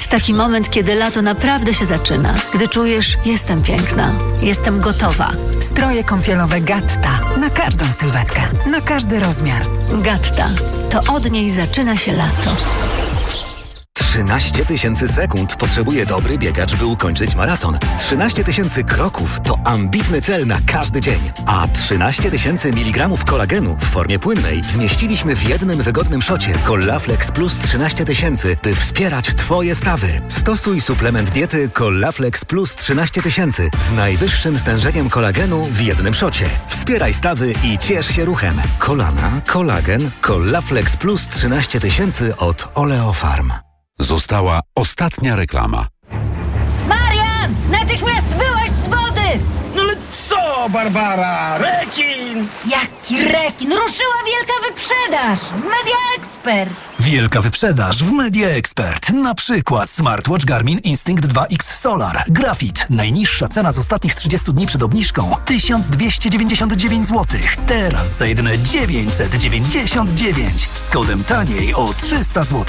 Taki moment, kiedy lato naprawdę się zaczyna. Gdy czujesz, jestem piękna, jestem gotowa. Stroje kąpielowe Gatta. Na każdą sylwetkę, na każdy rozmiar. Gatta. To od niej zaczyna się lato. 13 000 sekund potrzebuje dobry biegacz, by ukończyć maraton. 13 000 kroków to ambitny cel na każdy dzień. A 13 000 mg kolagenu w formie płynnej zmieściliśmy w jednym wygodnym szocie Collaflex Plus 13 000, by wspierać Twoje stawy. Stosuj suplement diety Collaflex Plus 13 000 z najwyższym stężeniem kolagenu w jednym szocie. Wspieraj stawy i ciesz się ruchem. Kolana, kolagen, Collaflex Plus 13 000 od Oleofarm. Została ostatnia reklama. Marian! Natychmiast wyłaź z wody! No ale co, Barbara? Rekin! Jaki rekin? Ruszyła wielka wyprzedaż w Media Expert. Wielka wyprzedaż w Media Expert. Na przykład smartwatch Garmin Instinct 2X Solar. Grafit. Najniższa cena z ostatnich 30 dni przed obniżką 1299 zł. Teraz za jedyne 999. Z kodem taniej o 300 zł.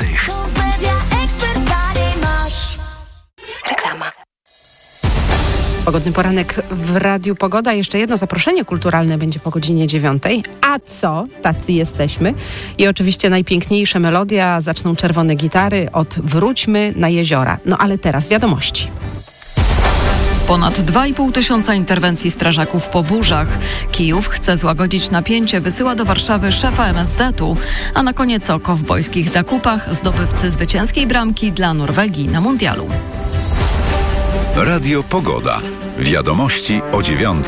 Reklama. Pogodny poranek w Radiu Pogoda. Jeszcze jedno zaproszenie kulturalne będzie po godzinie 9. A co? Tacy jesteśmy. I oczywiście najpiękniejsze melodia zaczną czerwone gitary od Wróćmy na jeziora. No ale teraz wiadomości. Ponad 2,5 tysiąca interwencji strażaków po burzach. Kijów chce złagodzić napięcie, wysyła do Warszawy szefa MSZ-u. A na koniec o kowbojskich zakupach zdobywcy zwycięskiej bramki dla Norwegii na mundialu. Radio Pogoda. Wiadomości o 9.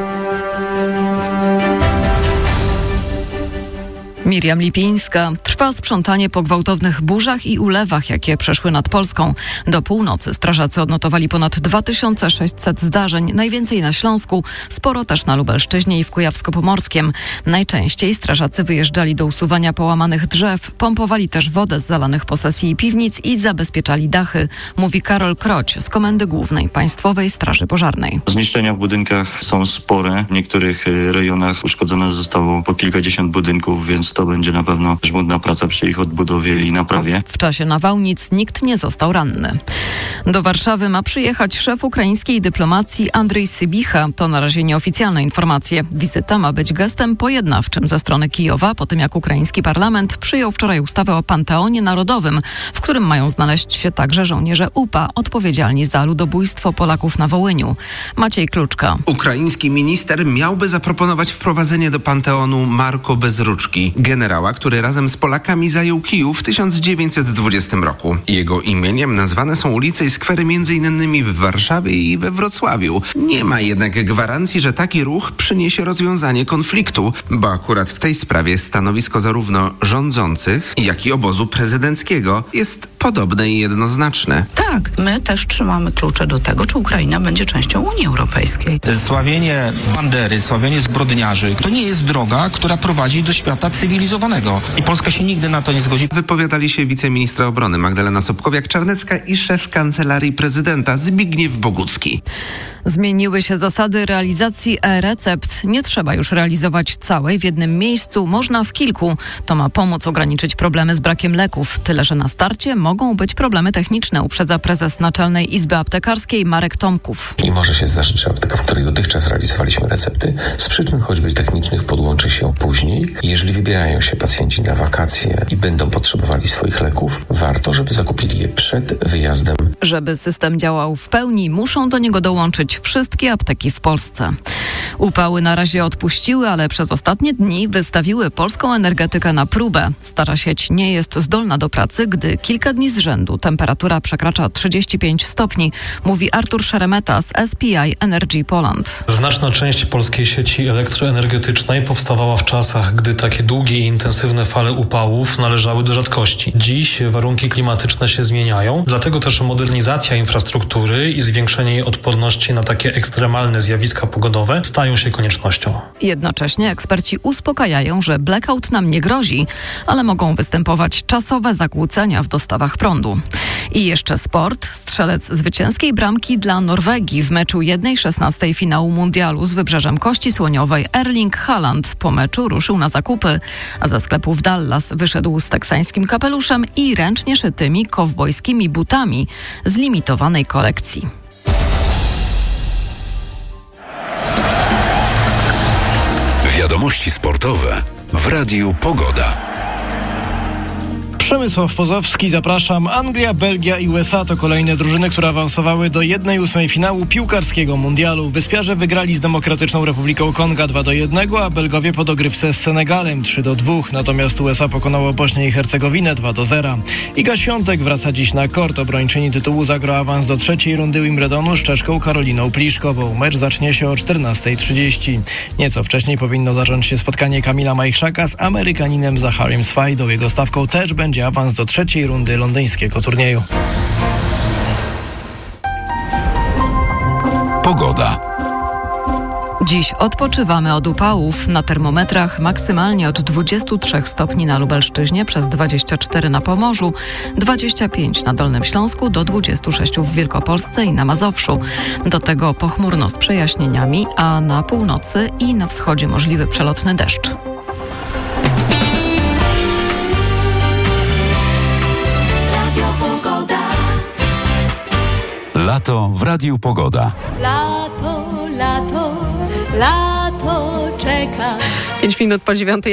Miriam Lipińska. Trwa sprzątanie po gwałtownych burzach i ulewach, jakie przeszły nad Polską. Do północy strażacy odnotowali ponad 2600 zdarzeń, najwięcej na Śląsku, sporo też na Lubelszczyźnie i w Kujawsko-Pomorskiem. Najczęściej strażacy wyjeżdżali do usuwania połamanych drzew, pompowali też wodę z zalanych posesji i piwnic i zabezpieczali dachy, mówi Karol Kroć z Komendy Głównej Państwowej Straży Pożarnej. Zniszczenia w budynkach są spore. W niektórych rejonach uszkodzone zostało po kilkadziesiąt budynków, więc to będzie na pewno żmudna praca przy ich odbudowie i naprawie. W czasie nawałnic nikt nie został ranny. Do Warszawy ma przyjechać szef ukraińskiej dyplomacji Andrzej Sybicha. To na razie nieoficjalne informacje. Wizyta ma być gestem pojednawczym ze strony Kijowa, po tym jak ukraiński parlament przyjął wczoraj ustawę o Panteonie Narodowym, w którym mają znaleźć się także żołnierze UPA, odpowiedzialni za ludobójstwo Polaków na Wołyniu. Maciej Kluczka. Ukraiński minister miałby zaproponować wprowadzenie do Panteonu Marko Bezruczki, generała, który razem z Polakami zajął Kijów w 1920 roku. Jego imieniem nazwane są ulice i skwery m.in. w Warszawie i we Wrocławiu. Nie ma jednak gwarancji, że taki ruch przyniesie rozwiązanie konfliktu, bo akurat w tej sprawie stanowisko zarówno rządzących, jak i obozu prezydenckiego jest podobne i jednoznaczne. Tak, my też trzymamy klucze do tego, czy Ukraina będzie częścią Unii Europejskiej. Sławienie bandery, sławienie zbrodniarzy to nie jest droga, która prowadzi do świata cywilizowanego. I Polska się nigdy na to nie zgodzi. Wypowiadali się wiceministra obrony Magdalena Sobkowiak-Czarnecka i szef Kancelarii Prezydenta Zbigniew Bogucki. Zmieniły się zasady realizacji e-recept. Nie trzeba już realizować całej w jednym miejscu, można w kilku. To ma pomóc ograniczyć problemy z brakiem leków. Tyle, że na starcie mogą być problemy techniczne, uprzedza prezes Naczelnej Izby Aptekarskiej Marek Tomków. I może się zdarzyć, że apteka, w której dotychczas realizowaliśmy recepty, z przyczyn choćby technicznych podłączy się później. Jeżeli wybierają się pacjenci na wakacje i będą potrzebowali swoich leków, warto, żeby zakupili je przed wyjazdem. Żeby system działał w pełni, muszą do niego dołączyć wszystkie apteki w Polsce. Upały na razie odpuściły, ale przez ostatnie dni wystawiły polską energetykę na próbę. Stara sieć nie jest zdolna do pracy, gdy kilka dni z rzędu temperatura przekracza 35 stopni, mówi Artur Szeremeta z SPI Energy Poland. Znaczna część polskiej sieci elektroenergetycznej powstawała w czasach, gdy takie długie i intensywne fale upałów należały do rzadkości. Dziś warunki klimatyczne się zmieniają, dlatego też modernizacja infrastruktury i zwiększenie jej odporności na takie ekstremalne zjawiska pogodowe stają się koniecznością. Jednocześnie eksperci uspokajają, że blackout nam nie grozi, ale mogą występować czasowe zakłócenia w dostawach prądu. I jeszcze sport. Strzelec zwycięskiej bramki dla Norwegii w meczu 1/16 finału mundialu z Wybrzeżem Kości Słoniowej Erling Haaland po meczu ruszył na zakupy, a ze sklepu w Dallas wyszedł z teksańskim kapeluszem i ręcznie szytymi kowbojskimi butami z limitowanej kolekcji. Wiadomości sportowe w Radiu Pogoda. Przemysław Pozowski, zapraszam. Anglia, Belgia i USA to kolejne drużyny, które awansowały do 1/8 finału piłkarskiego mundialu. Wyspiarze wygrali z Demokratyczną Republiką Konga 2-1, a Belgowie po dogrywce z Senegalem 3-2. Natomiast USA pokonało Bośnię i Hercegowinę 2-0. Iga Świątek wraca dziś na kort. Obrończyni tytułu zagra awans do trzeciej rundy Wimbledonu z Czeszką Karoliną Pliszkową. Mecz zacznie się o 14:30. Nieco wcześniej powinno zacząć się spotkanie Kamila Majchrzaka z Amerykaninem Zachariem Swajdą. Jego stawką też będzie awans do trzeciej rundy londyńskiego turnieju. Pogoda. Dziś odpoczywamy od upałów. Na termometrach maksymalnie od 23 stopni na Lubelszczyźnie, przez 24 na Pomorzu, 25 na Dolnym Śląsku, do 26 w Wielkopolsce i na Mazowszu. Do tego pochmurno z przejaśnieniami, a na północy i na wschodzie możliwy przelotny deszcz. Lato w Radiu Pogoda. Lato, lato, lato czeka. 5 minut po 9.